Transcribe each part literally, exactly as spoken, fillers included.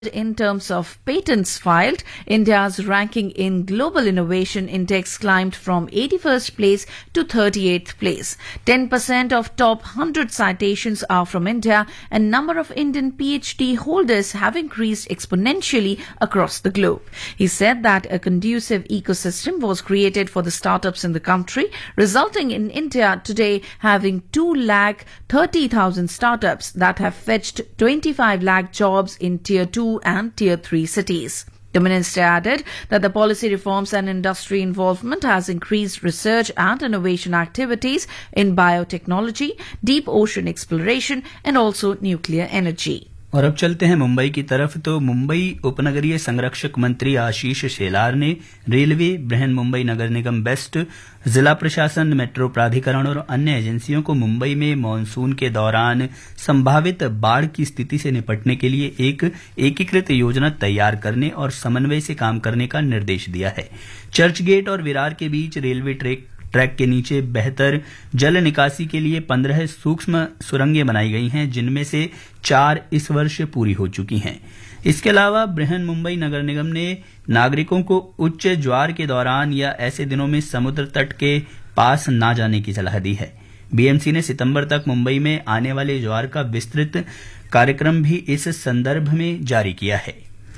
In terms of patents filed, India's ranking in Global Innovation Index climbed from eighty-first place to thirty-eighth place. ten percent of top one hundred citations are from India, and number of Indian PhD holders have increased exponentially across the globe. He said that a conducive ecosystem was created for the startups in the country, resulting in India today having two lakh thirty thousand startups that have fetched twenty-five lakh jobs in Tier two and Tier three cities. The minister added that the policy reforms and industry involvement has increased research and innovation activities in biotechnology, deep ocean exploration and also nuclear energy. और अब चलते हैं मुंबई की तरफ। तो मुंबई उपनगरीय संरक्षक मंत्री आशीष शेलार ने रेलवे, बृहन मुंबई नगर निगम बेस्ट, जिला प्रशासन, मेट्रो प्राधिकरण और अन्य एजेंसियों को मुंबई में मानसून के दौरान संभावित बाढ़ की स्थिति से निपटने के लिए एक एकीकृत योजना तैयार करने और समन्वय से काम करने का निर्देश दिया है। चर्चगेट और विरार के बीच रेलवे ट्रैक ट्रैक के नीचे बेहतर जल निकासी के लिए पंद्रह सूक्ष्म सुरंगें बनाई गई हैं, जिनमें से चार इस वर्ष पूरी हो चुकी हैं। इसके अलावा बृहन मुंबई नगर निगम ने नागरिकों को उच्च ज्वार के दौरान या ऐसे दिनों में समुद्र तट के पास न जाने की सलाह दी है। बीएमसी ने सितंबर तक मुंबई में आने वाले ज्वार का विस्तृत कार्यक्रम भी इस संदर्भ में जारी किया है।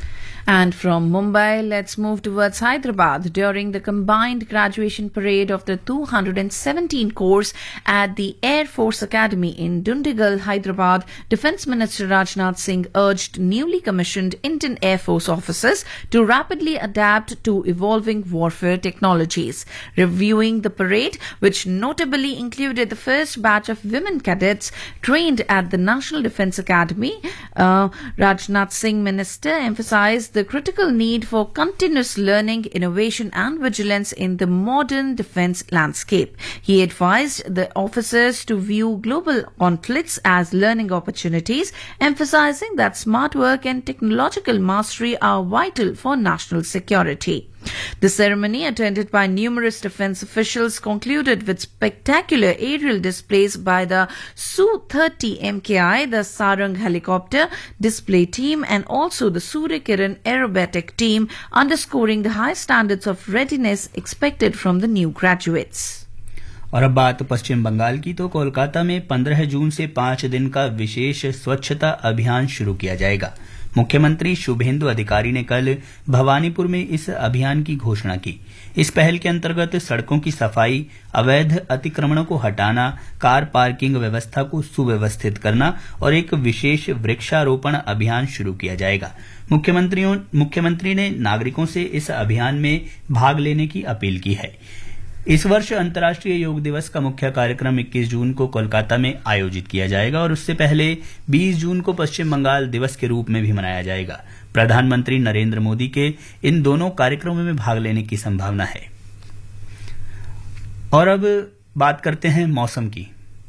And from Mumbai, let's move towards Hyderabad. During the combined graduation parade of the two hundred seventeen corps at the Air Force Academy in Dundigal, Hyderabad, Defence Minister Rajnath Singh urged newly commissioned Indian Air Force officers to rapidly adapt to evolving warfare technologies. Reviewing the parade, which notably included the first batch of women cadets trained at the National Defence Academy, uh, Rajnath Singh Minister emphasized the critical need for continuous learning, innovation and vigilance in the modern defence landscape. He advised the officers to view global conflicts as learning opportunities, emphasizing that smart work and technological mastery are vital for national security. The ceremony, attended by numerous defence officials, concluded with spectacular aerial displays by the S U thirty M K I, the Sarang helicopter display team and also the Surya Kiran aerobatic team, underscoring the high standards of readiness expected from the new graduates. और अब बात पश्चिम बंगाल की। तो कोलकाता में पंद्रह जून से पांच दिन का विशेष स्वच्छता अभियान शुरू किया जाएगा। मुख्यमंत्री शुभेंदु अधिकारी ने कल भवानीपुर में इस अभियान की घोषणा की। इस पहल के अंतर्गत सड़कों की सफाई, अवैध अतिक्रमणों को हटाना, कार पार्किंग व्यवस्था को सुव्यवस्थित करना और एक विशेष वृक्षारोपण अभियान शुरू किया जाएगा। मुख्यमंत्रियों मुख्यमंत्री ने नागरिकों से इस अभियान में भाग लेने की अपील की है। इस वर्ष अंतर्राष्ट्रीय योग दिवस का मुख्य कार्यक्रम इक्कीस जून को कोलकाता में आयोजित किया जाएगा और उससे पहले बीस जून को पश्चिम बंगाल दिवस के रूप में भी मनाया जाएगा। प्रधानमंत्री नरेंद्र मोदी के इन दोनों कार्यक्रमों में भाग लेने की संभावना है। और अब बात करते हैं मौसम की।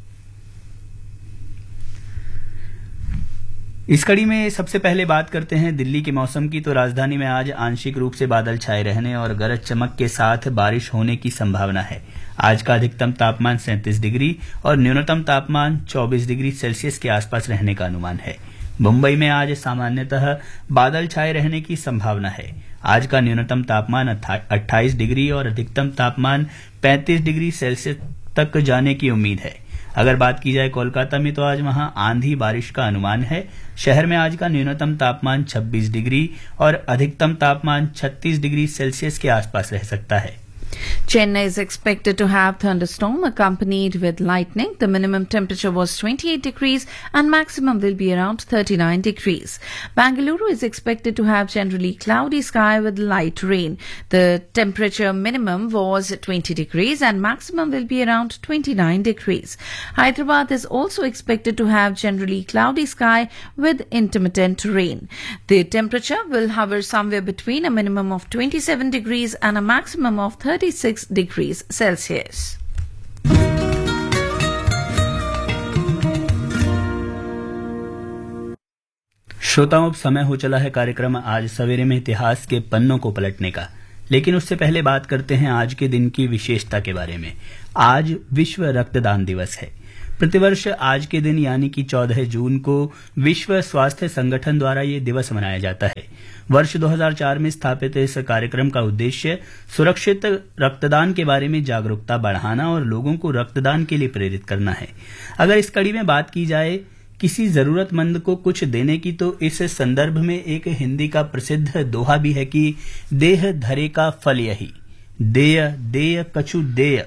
इस कड़ी में सबसे पहले बात करते हैं दिल्ली के मौसम की। तो राजधानी में आज आंशिक रूप से बादल छाए रहने और गरज चमक के साथ बारिश होने की संभावना है। आज का अधिकतम तापमान सैंतीस डिग्री और न्यूनतम तापमान चौबीस डिग्री सेल्सियस के आसपास रहने का अनुमान है। मुंबई में आज सामान्यतः बादल छाए रहने की संभावना है। आज का न्यूनतम तापमान अट्ठाईस डिग्री और अधिकतम तापमान पैंतीस डिग्री सेल्सियस तक जाने की उम्मीद है। अगर बात की जाए कोलकाता में, तो आज वहां आंधी बारिश का अनुमान है। शहर में आज का न्यूनतम तापमान छब्बीस डिग्री और अधिकतम तापमान छत्तीस डिग्री सेल्सियस के आसपास रह सकता है। Chennai is expected to have thunderstorm accompanied with lightning. The minimum temperature was twenty-eight degrees and maximum will be around thirty-nine degrees. Bangalore is expected to have generally cloudy sky with light rain. The temperature minimum was twenty degrees and maximum will be around twenty-nine degrees. Hyderabad is also expected to have generally cloudy sky with intermittent rain. The temperature will hover somewhere between a minimum of twenty-seven degrees and a maximum of thirty thirty-six degrees Celsius. श्रोताओं, अब समय हो चला है कार्यक्रम आज सवेरे में इतिहास के पन्नों को पलटने का। लेकिन उससे पहले बात करते हैं आज के दिन की विशेषता के बारे में। आज विश्व रक्तदान दिवस है। प्रतिवर्ष आज के दिन यानी कि चौदह जून को विश्व स्वास्थ्य संगठन द्वारा ये दिवस मनाया जाता है। वर्ष दो हज़ार चार में स्थापित इस कार्यक्रम का उद्देश्य सुरक्षित रक्तदान के बारे में जागरूकता बढ़ाना और लोगों को रक्तदान के लिए प्रेरित करना है। अगर इस कड़ी में बात की जाए किसी जरूरतमंद को कुछ देने की, तो इस संदर्भ में एक हिंदी का प्रसिद्ध दोहा भी है कि देह धरे का फल यही, देय देय कछु देय,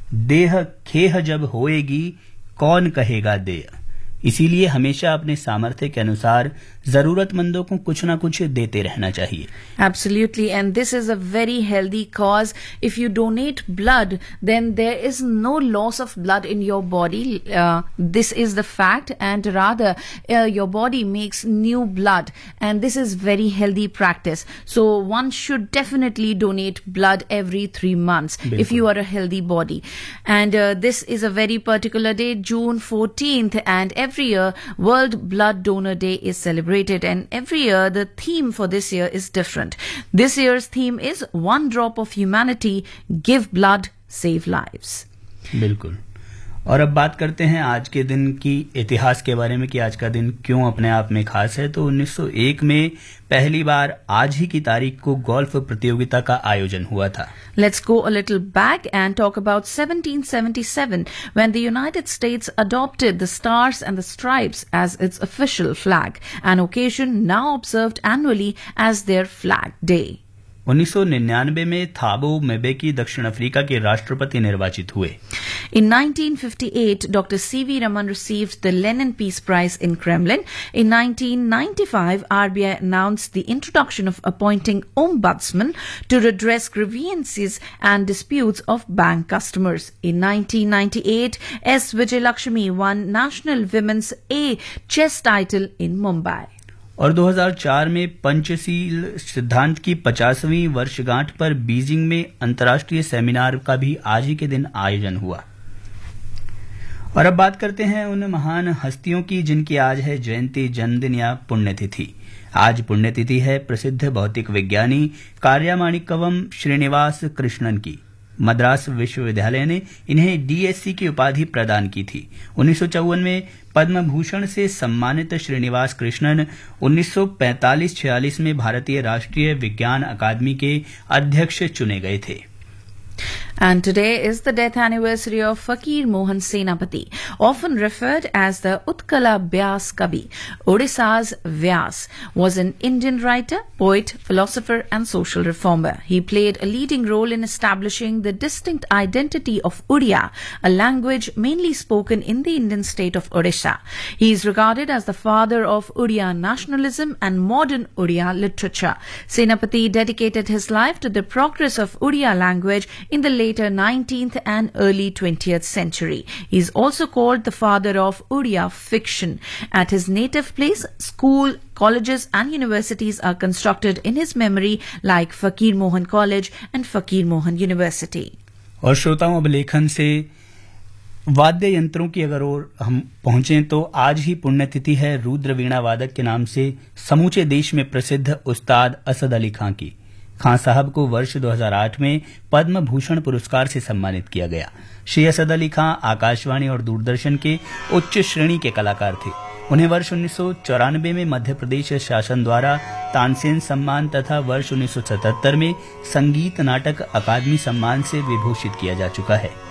देह खेह जब होएगी कौन कहेगा देय। इसीलिए हमेशा अपने सामर्थ्य के अनुसार जरूरतमंदों को कुछ ना कुछ देते रहना चाहिए। Absolutely, and this is a very healthy cause. If you donate blood, then there is no loss of blood in your body. Uh, this is the fact, and rather uh, your body makes new blood, and this is very healthy practice. So one should definitely donate blood every three months Bilkul. If you are a healthy body. And uh, this is a very particular day, June fourteenth, and every year World Blood Donor Day is celebrated. And every year the theme for this year is different. This year's theme is One Drop of Humanity, Give Blood, Save Lives. बिल्कुल। और अब बात करते हैं आज के दिन की इतिहास के बारे में कि आज का दिन क्यों अपने आप में खास है। तो उन्नीस सौ एक में पहली बार आज ही की तारीख को गोल्फ प्रतियोगिता का आयोजन हुआ था। Let's go a little back and talk about seventeen seventy-seven, when the United States adopted the Stars and the Stripes as its official flag, an occasion now observed annually as their Flag Day. उन्नीस सौ निन्यानवे में थाबो म्बेकी दक्षिण Africa के राष्ट्रपति निर्वाचित हुए। In nineteen fifty-eight, Doctor C V Raman received the Lenin Peace Prize in Kremlin. In nineteen ninety-five, R B I announced the introduction of appointing ombudsman to redress grievances and disputes of bank customers. In nineteen ninety-eight, S. Vijayalakshmi won National Women's A chess title in Mumbai. और दो हज़ार चार में पंचशील सिद्धांत की पचासवीं वर्षगांठ पर बीजिंग में अंतर्राष्ट्रीय सेमिनार का भी आज ही के दिन आयोजन हुआ। और अब बात करते हैं उन महान हस्तियों की जिनकी आज है जयंती, जन्मदिन या पुण्यतिथि। आज पुण्यतिथि है प्रसिद्ध भौतिक विज्ञानी कार्यामाणिकवम श्रीनिवास कृष्णन की। मद्रास विश्वविद्यालय ने इन्हें डीएससी की उपाधि प्रदान की थी। उन्नीस सौ चौवन में पद्म भूषण से सम्मानित श्रीनिवास कृष्णन उन्नीस सौ पैंतालीस छियालीस में भारतीय राष्ट्रीय विज्ञान अकादमी के अध्यक्ष चुने गए थे। And today is the death anniversary of Fakir Mohan Senapati, often referred as the Utkala Vyas Kavi. Odisha's Vyas was an Indian writer, poet, philosopher and social reformer. He played a leading role in establishing the distinct identity of Odia, a language mainly spoken in the Indian state of Odisha. He is regarded as the father of Odia nationalism and modern Odia literature. Senapati dedicated his life to the progress of Odia language in the later nineteenth and early twentieth century. He is also called the father of Odia fiction. At his native place, school, colleges and universities are constructed in his memory like Fakir Mohan College and Fakir Mohan University. और श्रोताओं, अब लेखन से वाद्य यंत्रों की अगर और हम पहुंचे तो आज ही पुण्यतिथि है रुद्र वीणा वादक के नाम से समूचे देश में प्रसिद्ध उस्ताद असद अली खां की। खां साहब को वर्ष दो हज़ार आठ में पद्म भूषण पुरस्कार से सम्मानित किया गया। श्री असद अली खां आकाशवाणी और दूरदर्शन के उच्च श्रेणी के कलाकार थे। उन्हें वर्ष उन्नीस सौ चौरानवे में मध्य प्रदेश शासन द्वारा तानसेन सम्मान तथा वर्ष उन्नीस सौ सतहत्तर में संगीत नाटक अकादमी सम्मान से विभूषित किया जा चुका है।